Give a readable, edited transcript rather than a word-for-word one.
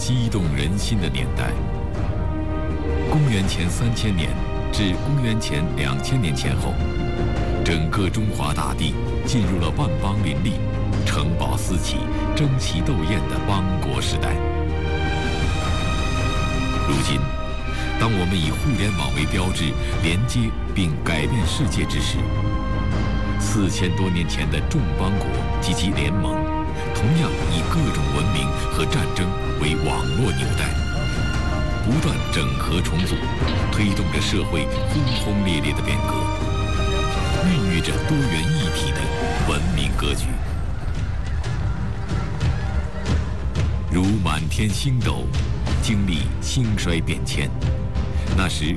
激动人心的年代。公元前3000年至公元前2000年前后，整个中华大地进入了万邦林立、城堡四起、争奇斗艳的邦国时代。如今，当我们以互联网为标志，连接并改变世界之时，4000多年前的众邦国及其联盟，同样以各种文明和战争为网络纽带，不断整合重组，推动着社会轰轰烈烈的变革，孕育着多元一体的文明格局。如满天星斗，经历兴衰变迁，那时